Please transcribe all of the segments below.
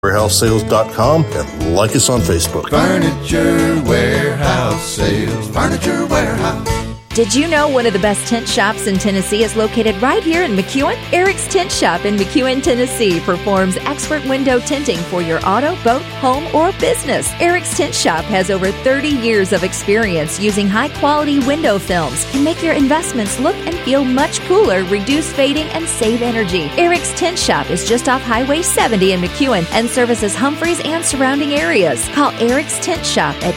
WarehouseSales.com and like us on Facebook. Furniture Warehouse Sales. Furniture Warehouse. Did you know one of the best tent shops in Tennessee is located right here in McEwen? Eric's Tent Shop in McEwen, Tennessee performs expert window tinting for your auto, boat, home, or business. Eric's Tent Shop has over 30 years of experience using high-quality window films to make your investments look and feel much cooler, reduce fading, and save energy. Eric's Tent Shop is just off Highway 70 in McEwen and services Humphreys and surrounding areas. Call Eric's Tent Shop at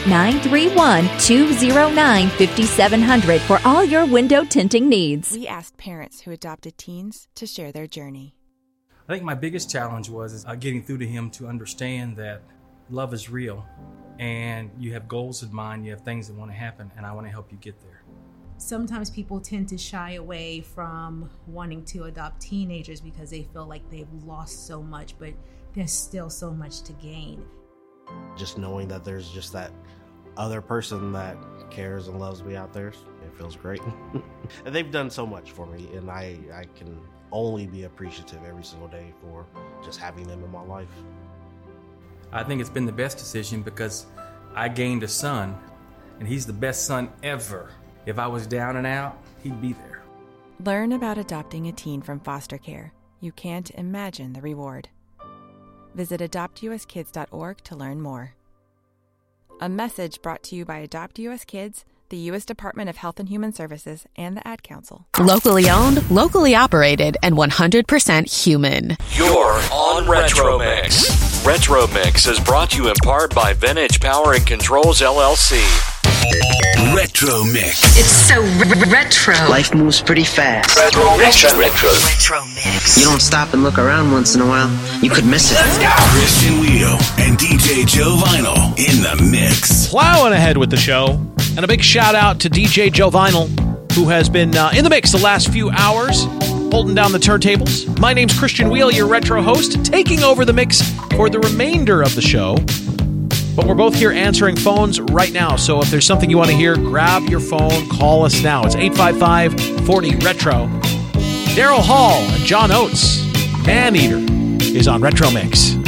931-209-5700 for all your window tinting needs. We asked parents who adopted teens to share their journey. I think my biggest challenge was getting through to him to understand that love is real and you have goals in mind, you have things that want to happen, and I want to help you get there. Sometimes people tend to shy away from wanting to adopt teenagers because they feel like they've lost so much, but there's still so much to gain. Just knowing that there's just that other person that cares and loves me out there, it feels great. And they've done so much for me, and I can only be appreciative every single day for just having them in my life. I think it's been the best decision because I gained a son, and he's the best son ever. If I was down and out, he'd be there. Learn about adopting a teen from foster care. You can't imagine the reward. Visit adoptuskids.org to learn more. A message brought to you by Adopt US Kids, the U.S. Department of Health and Human Services, and the Ad Council. Locally owned, locally operated, and 100% human. You're on Retro Mix. Retro Mix is brought to you in part by Vintage Power and Controls, LLC. Retro Mix. It's so retro. Life moves pretty fast. Retro Mix. You don't stop and look around once in a while, you could miss it. Let's go. Christian Wheel and DJ Joe Vinyl in the mix. Plowing ahead with the show. And a big shout out to DJ Joe Vinyl, who has been in the mix the last few hours, holding down the turntables. My name's Christian Wheel, your retro host, taking over the mix for the remainder of the show. But we're both here answering phones right now, so if there's something you want to hear, grab your phone, call us now. It's 855-40-RETRO. Daryl Hall and John Oates, Maneater, is on Retro Mix.